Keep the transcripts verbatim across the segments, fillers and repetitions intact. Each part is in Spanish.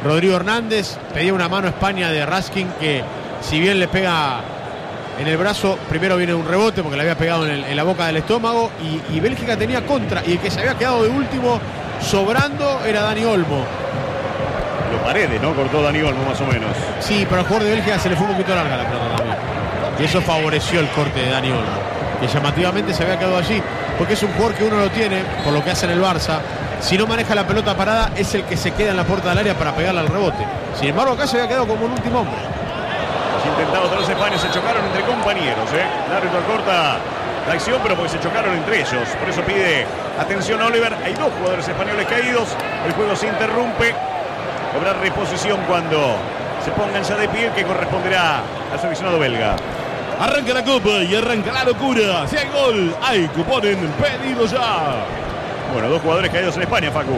Rodrigo Hernández. Pedía una mano a España de Raskin, que si bien le pega en el brazo, primero viene un rebote porque le había pegado en, el, en la boca del estómago, y, y Bélgica tenía contra, y el que se había quedado de último sobrando era Dani Olmo. Los Paredes, ¿no? Cortó Dani Olmo más o menos. Sí, pero al jugador de Bélgica se le fue un poquito larga la pelota también, y eso favoreció el corte de Dani Olmo, que llamativamente se había quedado allí, porque es un jugador que uno lo tiene, por lo que hace en el Barça. Si no maneja la pelota parada, es el que se queda en la puerta del área para pegarle al rebote. Sin embargo, acá se había quedado como un último hombre. Intentado todos los españoles, se chocaron entre compañeros, ¿eh? El árbitro corta la acción, pero porque se chocaron entre ellos. Por eso pide atención Oliver. Hay dos jugadores españoles caídos. El juego se interrumpe. Habrá reposición cuando se pongan ya de pie, que corresponderá al seleccionado belga. Arranca la copa y arranca la locura. Si hay gol, hay cupón en pedido ya. Bueno, dos jugadores caídos en España, Facu.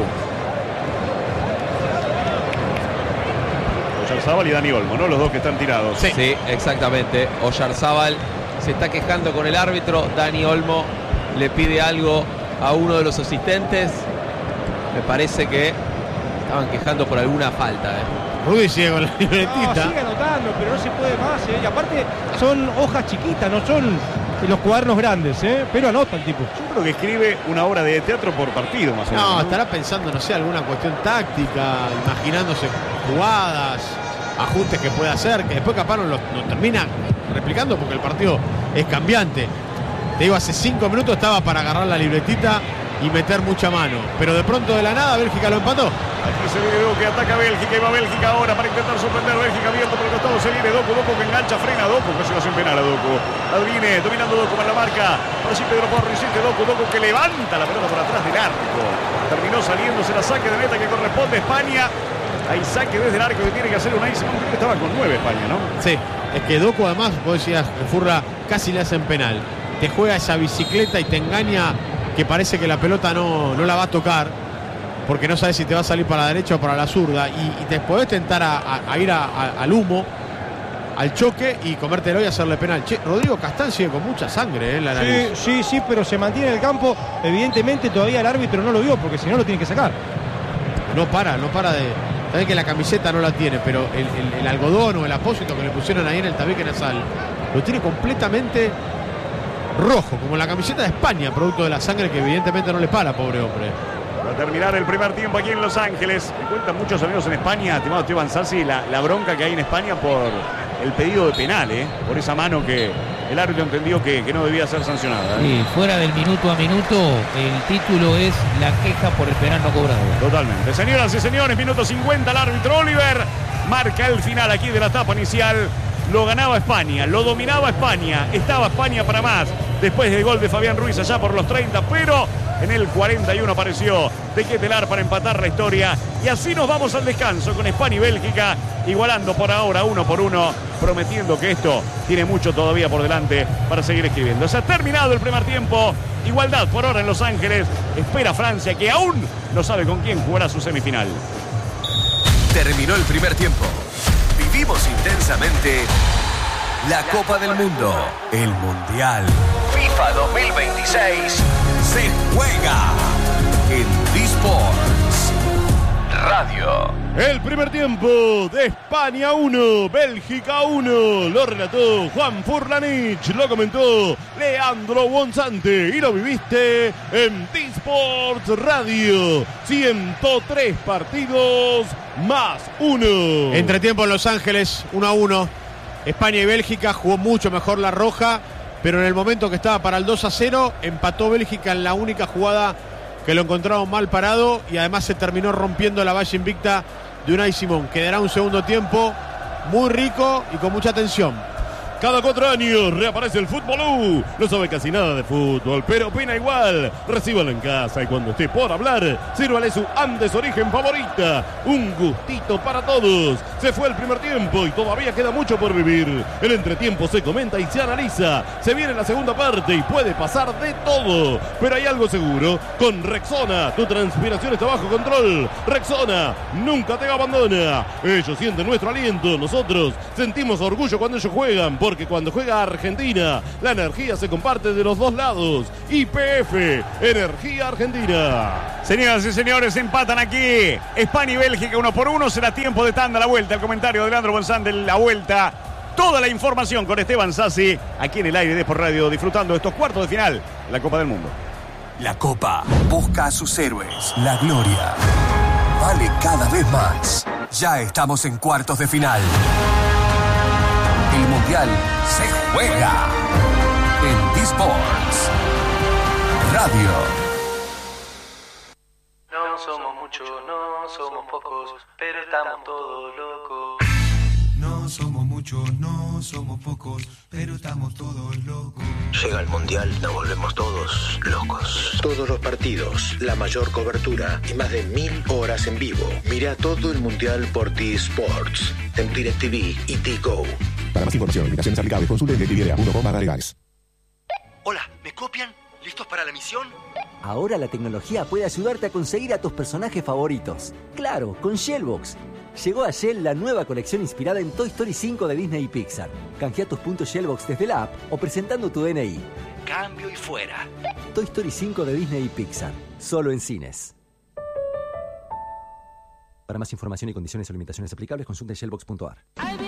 Oyarzábal y Dani Olmo, ¿no? Los dos que están tirados. Sí, sí, exactamente. Oyarzábal se está quejando con el árbitro. Dani Olmo le pide algo a uno de los asistentes. Me parece que estaban quejando por alguna falta, ¿eh? Rudy sigue con la libretita. No, sigue anotando, pero no se puede más, ¿eh? Y aparte son hojas chiquitas, no son los cuadernos grandes, ¿eh? Pero anota el tipo. Yo creo que escribe una obra de teatro por partido, más o menos. No, ¿no? estará pensando, no sé, alguna cuestión táctica, imaginándose jugadas, ajustes que puede hacer, que después capaz no lo, lo termina replicando porque el partido es cambiante. Te digo, hace cinco minutos estaba para agarrar la libretita y meter mucha mano, pero de pronto de la nada Bélgica lo empató. Aquí se viene Doku, que ataca a Bélgica, y va Bélgica ahora para intentar sorprender. Bélgica abierto por el costado, se viene Doku, Doku que engancha, frena Doku, casi lo hace en penal a Doku. Advine, dominando Doku para la marca, por allí Pedro Porro, insiste Doku, Doku que levanta la pelota por atrás del arco. Terminó saliéndose la saque de meta que corresponde a España. Hay saque desde el arco que tiene que hacer Unai Simón, que estaba con nueve España, ¿no? Sí, es que Doku además, vos decías, Furra, casi le hacen penal. Te juega esa bicicleta y te engaña, que parece que la pelota no, no la va a tocar, porque no sabes si te va a salir para la derecha o para la zurda, y, y te podés tentar a, a, a ir a, a, al humo, al choque, y comértelo y hacerle penal. Che, Rodrigo Castán sigue con mucha sangre, ¿eh? En la nariz. Sí, sí, sí, pero se mantiene en el campo. Evidentemente todavía el árbitro no lo vio, porque si no lo tiene que sacar. No para, no para de... Sabés que la camiseta no la tiene, pero el, el, el algodón o el apósito que le pusieron ahí en el tabique nasal lo tiene completamente rojo, como la camiseta de España, producto de la sangre que evidentemente no le para, pobre hombre. Va a terminar el primer tiempo aquí en Los Ángeles. Me cuentan muchos amigos en España, estimado Esteban Salsi, la, la bronca que hay en España por el pedido de penal, ¿eh? Por esa mano que el árbitro entendió que, que no debía ser sancionada, ¿eh? Sí, fuera del minuto a minuto, el título es la queja por el penal no cobrado. Totalmente. Señoras y señores, minuto cincuenta, el árbitro Oliver marca el final aquí de la etapa inicial. Lo ganaba España, lo dominaba España, estaba España para más después del gol de Fabián Ruiz allá por los treinta, pero en el cuarenta y uno apareció de Ketelar para empatar la historia, y así nos vamos al descanso con España y Bélgica igualando por ahora uno por uno, prometiendo que esto tiene mucho todavía por delante para seguir escribiendo. Se ha terminado el primer tiempo, igualdad por ahora en Los Ángeles, espera Francia, que aún no sabe con quién jugará su semifinal. Terminó el primer tiempo. Vivimos intensamente la Copa del Mundo, el Mundial. FIFA dos mil veintiséis se juega en D-Sports Radio. El primer tiempo de España uno, Bélgica uno. Lo relató Juan Furlanich, lo comentó Leandro Bonzante y lo viviste en D-Sports Radio. ciento tres partidos más uno. Entretiempo en Los Ángeles, uno a uno. España y Bélgica, jugó mucho mejor la roja, pero en el momento que estaba para el dos a cero, empató Bélgica en la única jugada que lo encontraron mal parado, y además se terminó rompiendo la valla invicta de Unai Simón. Quedará un segundo tiempo muy rico y con mucha tensión. Cada cuatro años reaparece el Fútbol U. No sabe casi nada de fútbol, pero opina igual. Recíbalo en casa y cuando esté por hablar, sírvale su Andes Origen favorita. Un gustito para todos. Se fue el primer tiempo y todavía queda mucho por vivir. El entretiempo se comenta y se analiza. Se viene la segunda parte y puede pasar de todo. Pero hay algo seguro. Con Rexona, tu transpiración está bajo control. Rexona nunca te abandona. Ellos sienten nuestro aliento. Nosotros sentimos orgullo cuando ellos juegan. porque cuando juega Argentina, la energía se comparte de los dos lados. Y P F, Energía Argentina. Señoras y señores, empatan aquí España y Bélgica uno por uno. Será tiempo de tanda. La vuelta, el comentario de Leandro Bonzán de la vuelta. Toda la información con Esteban Sassi aquí en el aire de Sport Radio, disfrutando de estos cuartos de final de la Copa del Mundo. La Copa busca a sus héroes. La gloria vale cada vez más. Ya estamos en cuartos de final. El Mundial se juega en D-Sports Radio. No somos muchos, no somos pocos, pero estamos todos locos. No somos muchos, no somos pocos, pero estamos todos locos. Llega el Mundial, nos volvemos todos locos. Todos los partidos, la mayor cobertura y más de mil horas en vivo. Mira todo el Mundial por T-Sports, en DirecTV y T-Go. Para más información, limitaciones aplicables, consulte en directv punto com barra legales. Hola, ¿me copian? ¿Listos para la misión? Ahora la tecnología puede ayudarte a conseguir a tus personajes favoritos. Claro, con Shellbox. Llegó a Shell la nueva colección inspirada en Toy Story cinco de Disney y Pixar. Canjea tus puntos Shellbox desde la app o presentando tu D N I. Cambio y fuera. Toy Story cinco de Disney y Pixar. Solo en cines. Para más información y condiciones o limitaciones aplicables, consulte shellbox punto a r.